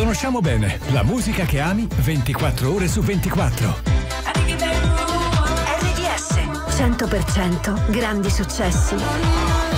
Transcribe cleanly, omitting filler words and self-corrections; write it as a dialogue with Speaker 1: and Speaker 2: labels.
Speaker 1: conosciamo bene. La musica che ami 24 ore su 24.
Speaker 2: RDS 100% grandi successi.